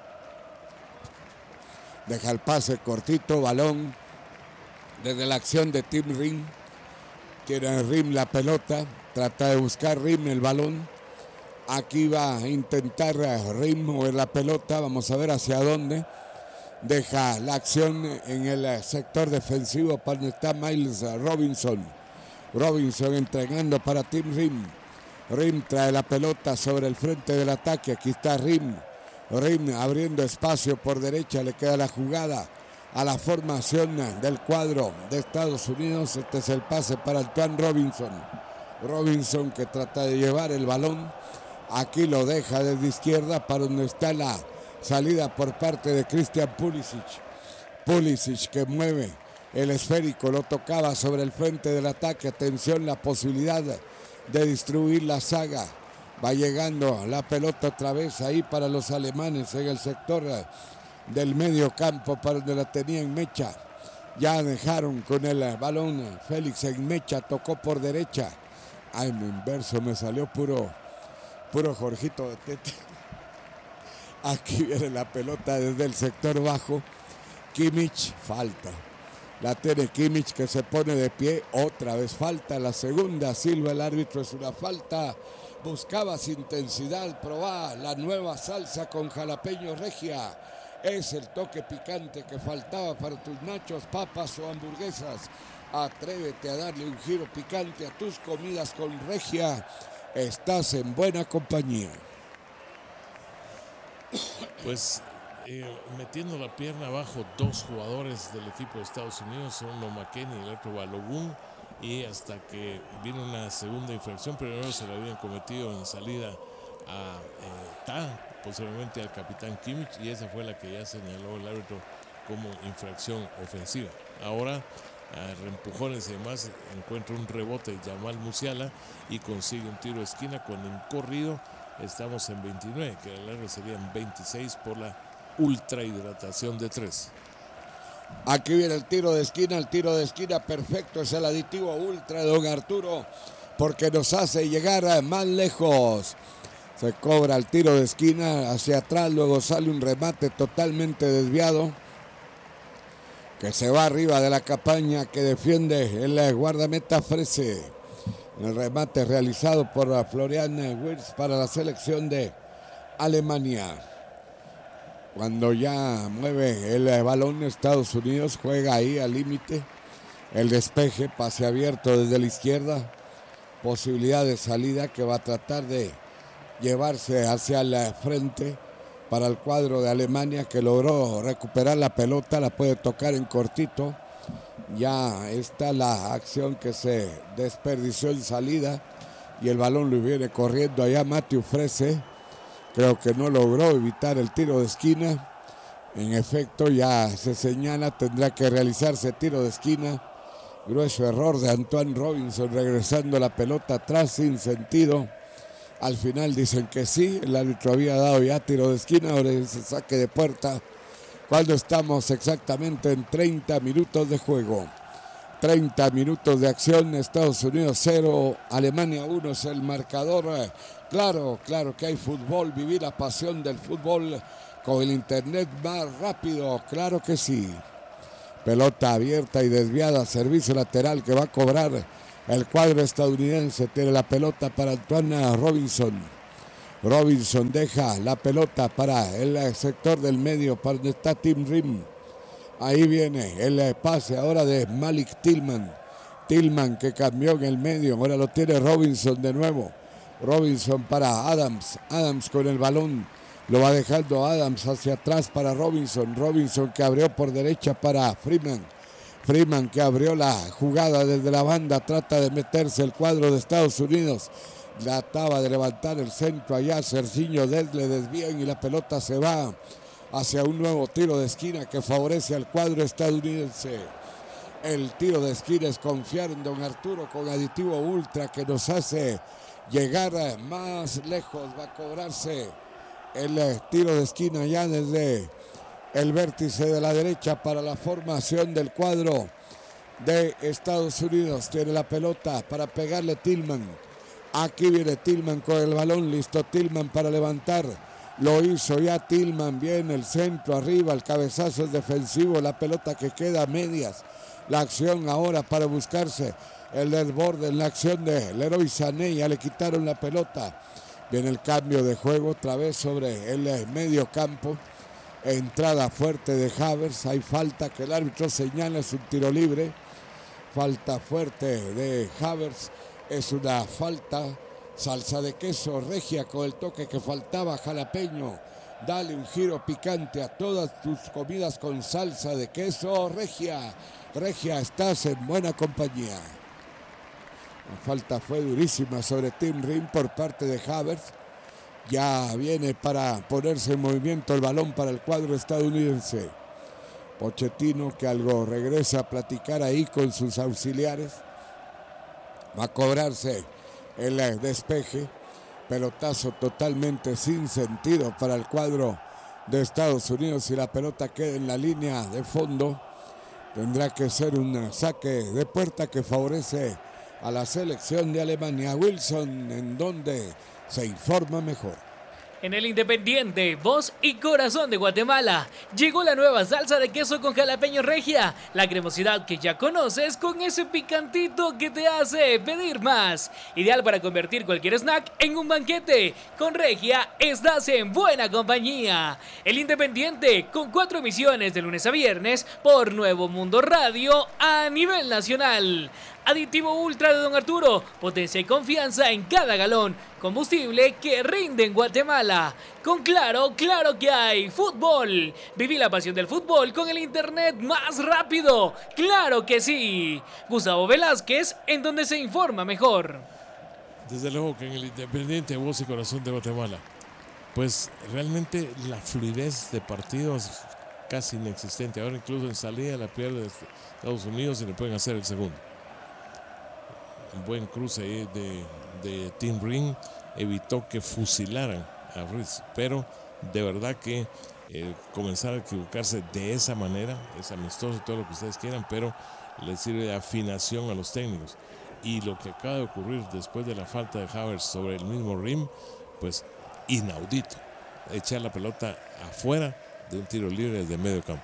Speaker 2: Deja el pase cortito, balón desde la acción de Tim Ring. Tiene Rim la pelota, trata de buscar Rim el balón. Aquí va a intentar Rim mover la pelota, vamos a ver hacia dónde. Deja la acción en el sector defensivo para donde está Miles Robinson. Robinson entregando para Tim Rim. Rim trae la pelota sobre el frente del ataque, aquí está Rim. Rim abriendo espacio por derecha, le queda la jugada a la formación del cuadro de Estados Unidos. Este es el pase para Antoine Robinson. Robinson que trata de llevar el balón. Aquí lo deja desde izquierda para donde está la salida por parte de Christian Pulisic. Pulisic que mueve el esférico, lo tocaba sobre el frente del ataque. Atención, la posibilidad de distribuir la saga. Va llegando la pelota otra vez ahí para los alemanes en el sector del medio campo para donde la tenía en Mecha. Ya dejaron con el balón Félix en Mecha, tocó por derecha. Ay, mi inverso, me salió puro, puro Jorgito de Tete. Aquí viene la pelota desde el sector bajo. Kimmich, falta. La tiene Kimmich que se pone de pie. Otra vez falta, la segunda. Silva el árbitro, es una falta. Buscabas intensidad, probá la nueva salsa con jalapeño regia. Es el toque picante que faltaba para tus nachos, papas o hamburguesas. Atrévete a darle un giro picante a tus comidas con regia. Estás en buena compañía.
Speaker 1: Pues eh, metiendo la pierna abajo dos jugadores del equipo de Estados Unidos, uno McKennie y el otro Balogun. Y hasta que vino una segunda infracción, primero se le habían cometido en salida a eh, Ta, posiblemente al capitán Kimmich, y esa fue la que ya señaló el árbitro como infracción ofensiva. Ahora, a reempujones y demás, encuentra un rebote de Jamal Musiala y consigue un tiro de esquina con un corrido. Estamos en veintinueve, que el árbitro serían veintiséis por la ultrahidratación de tres.
Speaker 2: Aquí viene el tiro de esquina, el tiro de esquina perfecto, es el aditivo ultra de don Arturo, porque nos hace llegar más lejos. Se cobra el tiro de esquina hacia atrás, luego sale un remate totalmente desviado, que se va arriba de la campaña que defiende el guardameta Frese. El remate realizado por Florian Wirtz para la selección de Alemania. Cuando ya mueve el balón Estados Unidos, juega ahí al límite. El despeje, pase abierto desde la izquierda. Posibilidad de salida que va a tratar de llevarse hacia la frente para el cuadro de Alemania, que logró recuperar la pelota, la puede tocar en cortito. Ya está la acción que se desperdició en salida y el balón lo viene corriendo allá Matthew Frese. Creo que no logró evitar el tiro de esquina. En efecto, ya se señala, tendrá que realizarse tiro de esquina. Grueso error de Antoine Robinson, regresando la pelota atrás sin sentido. Al final dicen que sí, el árbitro había dado ya tiro de esquina, ahora es el saque de puerta. Cuando estamos exactamente en treinta minutos de juego. treinta minutos de acción, Estados Unidos cero, Alemania uno es el marcador. Claro, claro que hay fútbol, vivir la pasión del fútbol con el internet más rápido, claro que sí. Pelota abierta y desviada, servicio lateral que va a cobrar el cuadro estadounidense. Tiene la pelota para Antoine Robinson. Robinson deja la pelota para el sector del medio, para donde está Tim Rim. Ahí viene el pase ahora de Malik Tillman. Tillman que cambió en el medio, ahora lo tiene Robinson de nuevo. Robinson para Adams. Adams con el balón. Lo va dejando Adams hacia atrás para Robinson. Robinson que abrió por derecha para Freeman. Freeman que abrió la jugada desde la banda. Trata de meterse el cuadro de Estados Unidos. Trataba de levantar el centro allá. Serginho Dest le desvían y la pelota se va hacia un nuevo tiro de esquina que favorece al cuadro estadounidense. El tiro de esquina es confiar en don Arturo con aditivo ultra que nos hace llegar más lejos. Va a cobrarse el tiro de esquina ya desde el vértice de la derecha para la formación del cuadro de Estados Unidos. Tiene la pelota para pegarle Tillman. Aquí viene Tillman con el balón, listo Tillman para levantar. Lo hizo ya Tillman, bien el centro arriba, el cabezazo es defensivo, la pelota que queda a medias. La acción ahora para buscarse el desborde en la acción de Leroy Sané, ya le quitaron la pelota. Viene el cambio de juego otra vez sobre el medio campo. Entrada fuerte de Havertz, hay falta que el árbitro señala, es un tiro libre. Falta fuerte de Havertz, es una falta. Salsa de queso regia con el toque que faltaba, jalapeño. Dale un giro picante a todas tus comidas con salsa de queso regia. Regia, estás en buena compañía. La falta fue durísima sobre Tim Rim por parte de Havertz. Ya viene para ponerse en movimiento el balón para el cuadro estadounidense. Pochettino que algo regresa a platicar ahí con sus auxiliares. Va a cobrarse el despeje. Pelotazo totalmente sin sentido para el cuadro de Estados Unidos y la pelota queda en la línea de fondo. Tendrá que ser un saque de puerta que favorece a la selección de Alemania. Wilson, en donde se informa mejor.
Speaker 3: En el Independiente, voz y corazón de Guatemala, llegó la nueva salsa de queso con jalapeño regia, la cremosidad que ya conoces con ese picantito que te hace pedir más. Ideal para convertir cualquier snack en un banquete. Con regia estás en buena compañía. El Independiente, con cuatro emisiones de lunes a viernes por Nuevo Mundo Radio a nivel nacional. Aditivo Ultra de don Arturo, potencia y confianza en cada galón. Combustible que rinde en Guatemala. Con Claro, claro que hay fútbol. Viví la pasión del fútbol con el internet más rápido. ¡Claro que sí! Gustavo Velázquez, en donde se informa mejor.
Speaker 1: Desde luego que en el Independiente, voz y corazón de Guatemala, pues realmente la fluidez de partido es casi inexistente. Ahora incluso en salida la pierde Estados Unidos y le pueden hacer el segundo. Un buen cruce ahí de, de Tim Ring evitó que fusilaran a Ruiz, pero de verdad que eh, comenzar a equivocarse de esa manera es amistoso, todo lo que ustedes quieran, pero le sirve de afinación a los técnicos. Y lo que acaba de ocurrir después de la falta de Havertz sobre el mismo Rim, pues inaudito, echar la pelota afuera de un tiro libre desde medio campo.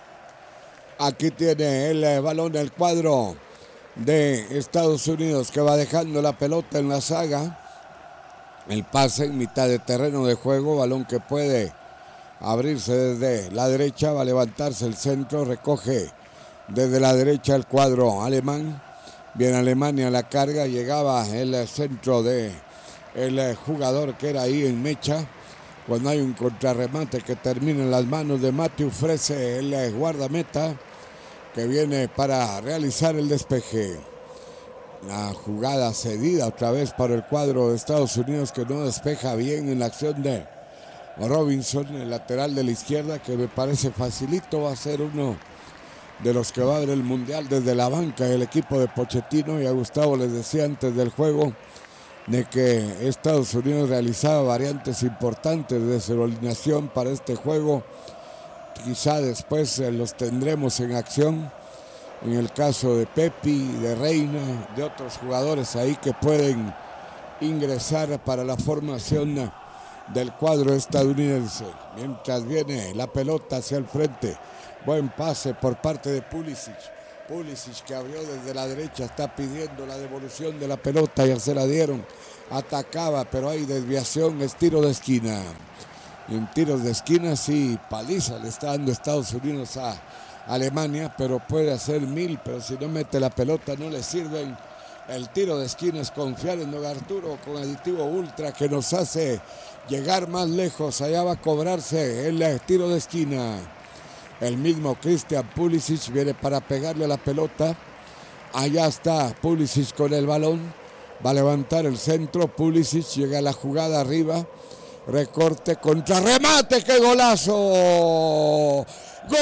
Speaker 2: Aquí tiene el balón del cuadro de Estados Unidos que va dejando la pelota en la zaga. El pase en mitad de terreno de juego, balón que puede abrirse desde la derecha, va a levantarse el centro, recoge desde la derecha el cuadro alemán. Viene Alemania a la carga, llegaba el centro de el jugador que era ahí en mecha. Cuando hay un contrarremate que termina en las manos de Matthew Frese, el guardameta, que viene para realizar el despeje. La jugada cedida otra vez para el cuadro de Estados Unidos que no despeja bien en la acción de Robinson, el lateral de la izquierda, que me parece facilito, va a ser uno de los que va a ver el mundial desde la banca del equipo de Pochettino. Y a Gustavo les decía antes del juego de que Estados Unidos realizaba variantes importantes de su alineación para este juego. Quizá después eh, los tendremos en acción, en el caso de Pepi, de Reina, de otros jugadores ahí que pueden ingresar para la formación del cuadro estadounidense. Mientras viene la pelota hacia el frente, buen pase por parte de Pulisic. Pulisic, que abrió desde la derecha, está pidiendo la devolución de la pelota, ya se la dieron. Atacaba, pero hay desviación, es tiro de esquina. Y en tiros de esquina sí, paliza le está dando Estados Unidos a Alemania, pero puede hacer mil, pero si no mete la pelota no le sirven. El tiro de esquina es confiar en Don Arturo con aditivo ultra que nos hace llegar más lejos. Allá va a cobrarse el tiro de esquina. El mismo Christian Pulisic viene para pegarle a la pelota. Allá está Pulisic con el balón. Va a levantar el centro. Pulisic llega a la jugada arriba. Recorte contra remate. ¡Qué golazo! ¡Gol!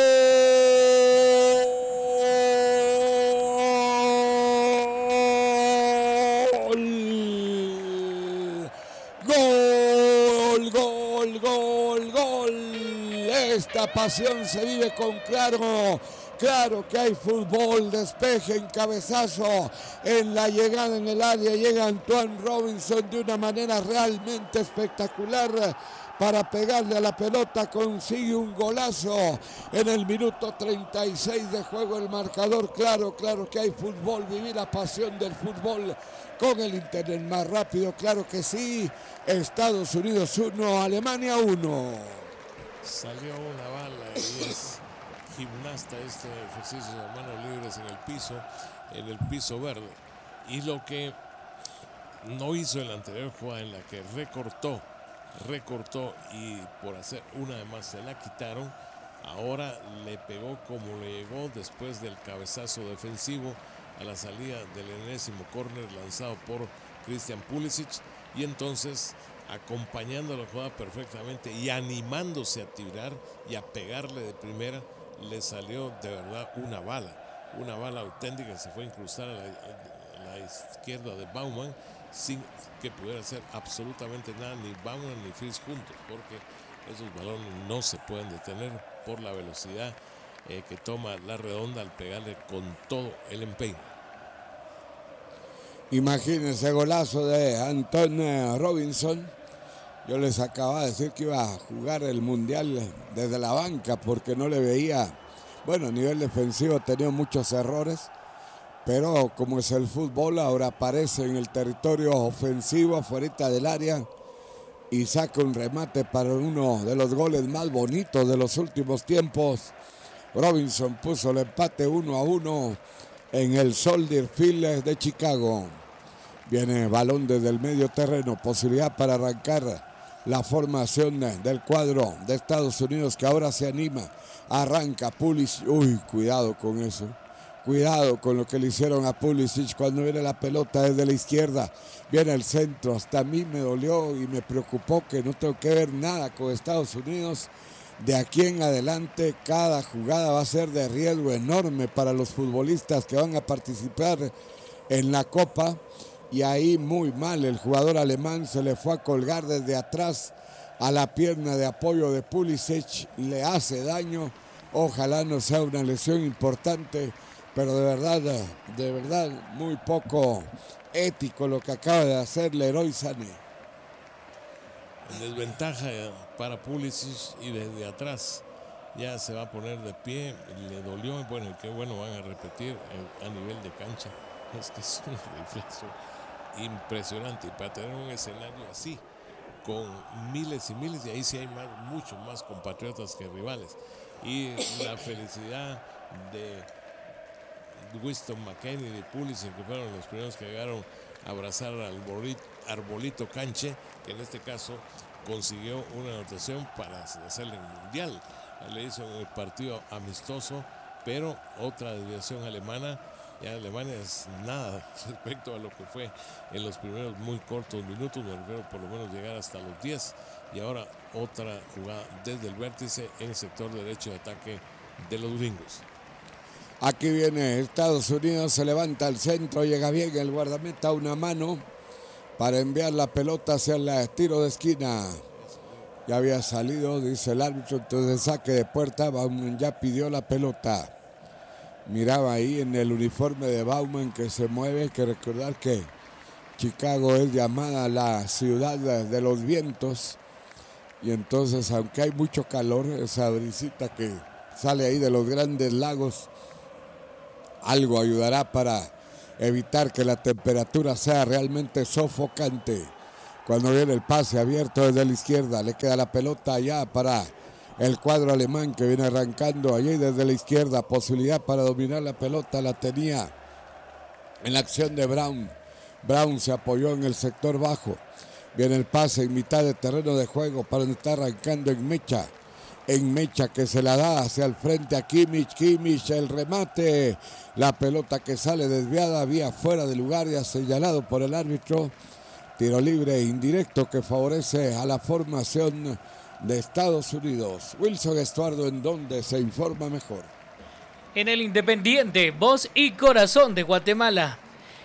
Speaker 2: ¡Gol! ¡Gol! ¡Gol! ¡Gol! Esta pasión se vive con Claro. Claro que hay fútbol, despeje en cabezazo, en la llegada en el área llega Antoine Robinson de una manera realmente espectacular para pegarle a la pelota, consigue un golazo en el minuto treinta y seis de juego el marcador. Claro, claro que hay fútbol, vivir la pasión del fútbol con el internet más rápido, claro que sí. Estados Unidos uno, Alemania uno.
Speaker 1: Salió una bala y es gimnasta este ejercicio de manos libres en el piso, en el piso verde. Y lo que no hizo en la anterior jugada en la que recortó, recortó y por hacer una de más se la quitaron, ahora le pegó como le llegó después del cabezazo defensivo a la salida del enésimo córner lanzado por Christian Pulisic, y entonces acompañando la jugada perfectamente y animándose a tirar y a pegarle de primera, le salió de verdad una bala, una bala auténtica, se fue a incrustar a la, a la izquierda de Baumann sin que pudiera hacer absolutamente nada, ni Baumann ni Fritz juntos, porque esos balones no se pueden detener por la velocidad eh, que toma la redonda al pegarle con todo el empeño.
Speaker 2: Imagínense golazo de Antoine Robinson. Yo les acababa de decir que iba a jugar el Mundial desde la banca porque no le veía, bueno, a nivel defensivo ha tenido muchos errores, pero como es el fútbol, ahora aparece en el territorio ofensivo, afuera del área, y saca un remate para uno de los goles más bonitos de los últimos tiempos. Robinson puso el empate uno a uno en el Soldier Field de Chicago. Viene balón desde el medio terreno, posibilidad para arrancar la formación del cuadro de Estados Unidos que ahora se anima. Arranca Pulisic. Uy, cuidado con eso. Cuidado con lo que le hicieron a Pulisic cuando viene la pelota desde la izquierda. Viene el centro. Hasta a mí me dolió y me preocupó que no tengo que ver nada con Estados Unidos. De aquí en adelante cada jugada va a ser de riesgo enorme para los futbolistas que van a participar en la Copa. Y ahí muy mal, el jugador alemán se le fue a colgar desde atrás a la pierna de apoyo de Pulisic, le hace daño, ojalá no sea una lesión importante, pero de verdad, de verdad, muy poco ético lo que acaba de hacer Leroy Sané.
Speaker 1: En desventaja para Pulisic y desde atrás ya se va a poner de pie, le dolió, bueno, qué bueno, van a repetir a nivel de cancha, es que es un reflejo impresionante, y para tener un escenario así con miles y miles, y ahí sí hay más, mucho más compatriotas que rivales, y la felicidad de Winston McKennie y de Pulisic, que fueron los primeros que llegaron a abrazar al Arbolito, Arbolito Canche, que en este caso consiguió una anotación para hacerle el mundial, le hizo el partido amistoso, pero otra desviación alemana. Ya Alemania es nada respecto a lo que fue en los primeros muy cortos minutos, me refiero por lo menos llegar hasta los diez, y ahora otra jugada desde el vértice en el sector derecho de ataque de los gringos.
Speaker 2: Aquí viene Estados Unidos, se levanta al centro, llega bien el guardameta a una mano para enviar la pelota hacia el tiro de esquina. Ya había salido, dice el árbitro, entonces saque de puerta, ya pidió la pelota. Miraba ahí en el uniforme de Bauman que se mueve. Hay que recordar que Chicago es llamada la ciudad de los vientos. Y entonces, aunque hay mucho calor, esa brisita que sale ahí de los grandes lagos, algo ayudará para evitar que la temperatura sea realmente sofocante. Cuando viene el pase abierto desde la izquierda, le queda la pelota allá para el cuadro alemán que viene arrancando allí desde la izquierda. Posibilidad para dominar la pelota la tenía en la acción de Brown. Brown se apoyó en el sector bajo. Viene el pase en mitad de terreno de juego para donde está arrancando en Mecha. En Mecha que se la da hacia el frente a Kimmich. Kimmich el remate. La pelota que sale desviada, vía fuera de lugar, ya señalado por el árbitro. Tiro libre indirecto que favorece a la formación de Estados Unidos. Wilson Estuardo, en donde se informa mejor.
Speaker 3: En el Independiente, voz y corazón de Guatemala.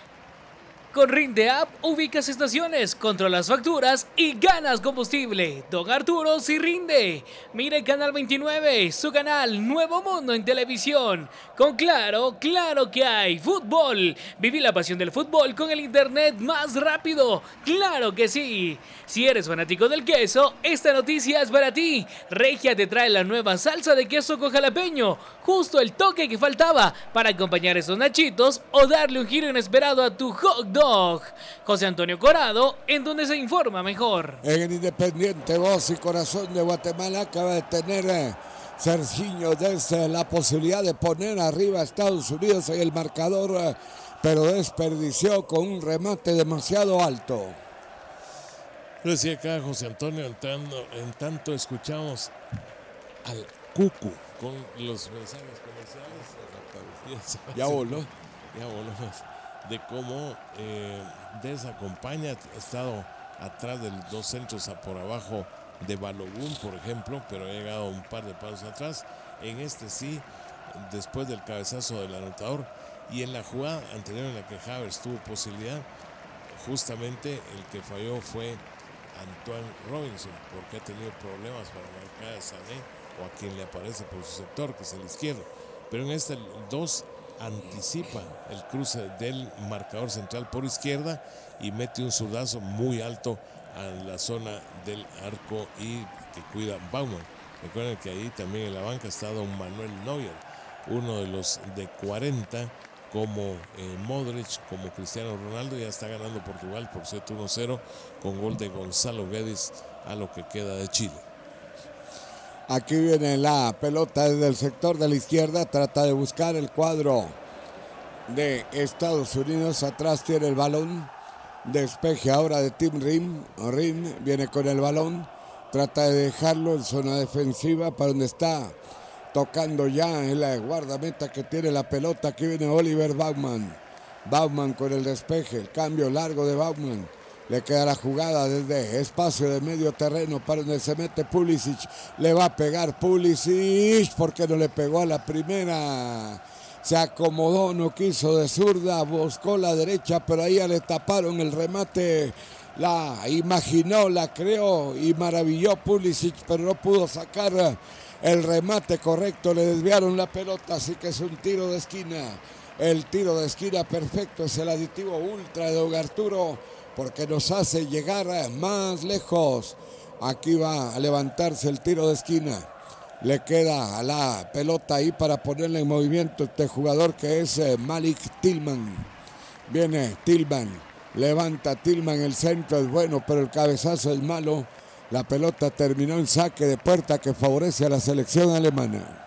Speaker 3: Con Rinde App ubicas estaciones, controlas facturas y ganas combustible. Don Arturo sí rinde. Mire Canal veintinueve, su canal Nuevo Mundo en televisión. Con Claro, claro que hay fútbol. Viví la pasión del fútbol con el internet más rápido. Claro que sí. Si eres fanático del queso, esta noticia es para ti. Regia te trae la nueva salsa de queso con jalapeño. Justo el toque que faltaba para acompañar esos nachitos o darle un giro inesperado a tu hot dog. José Antonio Corado, en donde se informa mejor.
Speaker 2: En el Independiente, voz y corazón de Guatemala, acaba de tener eh, Sergiño desde la posibilidad de poner arriba a Estados Unidos en el marcador, eh, pero desperdició con un remate demasiado alto.
Speaker 1: Lo decía acá José Antonio, entrando, en tanto escuchamos al Cucu con los mensajes comerciales.
Speaker 2: Ya voló.
Speaker 1: Ya voló. De cómo eh, desacompaña, ha estado atrás de los dos centros a por abajo de Balogun, por ejemplo, pero ha llegado un par de pasos atrás. En este sí, después del cabezazo del anotador, y en la jugada anterior en la que Havertz tuvo posibilidad, justamente el que falló fue Antoine Robinson, porque ha tenido problemas para marcar a Sané o a quien le aparece por su sector, que es el izquierdo. Pero en este dos anticipa el cruce del marcador central por izquierda y mete un zurdazo muy alto a la zona del arco y que cuida Bauman. Recuerden que ahí también en la banca está don Manuel Neuer, uno de los de cuarenta, como eh, Modric, como Cristiano Ronaldo. Ya está ganando Portugal por cierto uno cero con gol de Gonzalo Guedes a lo que queda de Chile.
Speaker 2: Aquí viene la pelota desde el sector de la izquierda, trata de buscar el cuadro de Estados Unidos, atrás tiene el balón, despeje ahora de Tim Rim, Rim viene con el balón, trata de dejarlo en zona defensiva para donde está tocando ya en la guardameta que tiene la pelota. Aquí viene Oliver Bauman, Bauman con el despeje, el cambio largo de Bauman. Le queda la jugada desde espacio de medio terreno para donde se mete Pulisic. Le va a pegar Pulisic porque no le pegó a la primera. Se acomodó, no quiso de zurda, buscó la derecha, pero ahí ya le taparon el remate. La imaginó, la creó y maravilló Pulisic, pero no pudo sacar el remate correcto. Le desviaron la pelota, así que es un tiro de esquina. El tiro de esquina perfecto es el aditivo ultra de don Arturo, porque nos hace llegar más lejos. Aquí va a levantarse el tiro de esquina. Le queda a la pelota ahí para ponerle en movimiento este jugador que es Malik Tillman. Viene Tillman, levanta Tillman, el centro es bueno, pero el cabezazo es malo. La pelota terminó en saque de puerta que favorece a la selección alemana.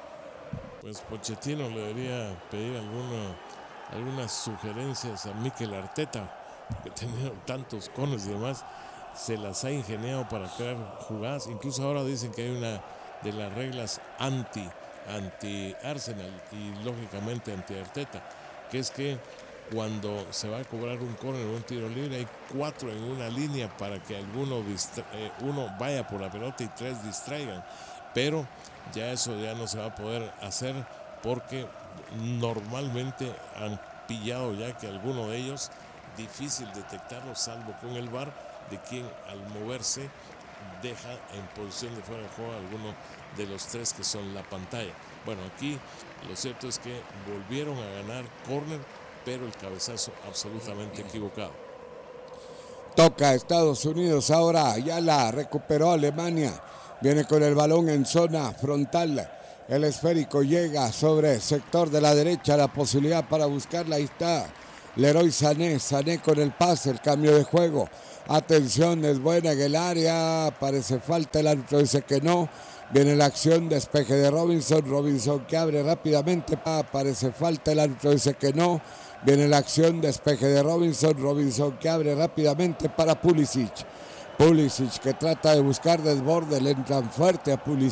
Speaker 1: Pues Pochettino le debería pedir alguna, algunas sugerencias a Mikel Arteta, que teniendo tantos conos y demás, se las ha ingeniado para crear jugadas. Incluso ahora dicen que hay una de las reglas anti, anti Arsenal y lógicamente anti Arteta, que es que cuando se va a cobrar un córner o un tiro libre hay cuatro en una línea para que alguno distra- eh, uno vaya por la pelota y tres distraigan, pero ya eso ya no se va a poder hacer porque normalmente han pillado ya que alguno de ellos difícil detectarlo salvo con el V A R, de quien al moverse deja en posición de fuera de juego a alguno de los tres que son la pantalla. Bueno, aquí lo cierto es que volvieron a ganar córner, pero el cabezazo absolutamente equivocado.
Speaker 2: Toca Estados Unidos ahora, ya la recuperó Alemania. Viene con el balón en zona frontal. El esférico llega sobre el sector de la derecha, la posibilidad para buscarla, ahí está. Leroy Sané, Sané con el pase, el cambio de juego. Atención, es buena en el área, parece falta, el árbitro dice que no. Viene la acción, despeje de Robinson, Robinson que abre rápidamente, parece falta, el árbitro dice que no. Viene la acción, despeje de Robinson, Robinson que abre rápidamente para Pulisic. Pulisic que trata de buscar desborde, le entran fuerte a Pulisic.